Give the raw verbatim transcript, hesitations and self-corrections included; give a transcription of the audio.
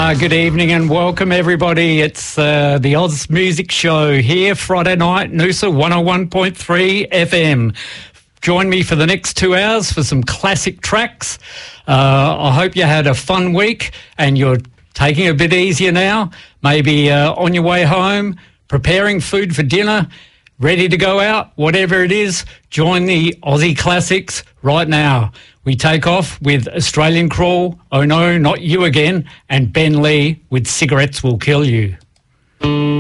Uh, good evening and welcome everybody. It's uh, the Oz Music Show here Friday night, Noosa one oh one point three F M. Join me for the next two hours for some classic tracks. Uh, I hope you had a fun week and you're taking it a bit easier now. Maybe uh, on your way home, preparing food for dinner, ready to go out, whatever it is, join the Aussie Classics right now. We take off with Australian Crawl, Oh No, Not You Again, and Ben Lee with Cigarettes Will Kill You.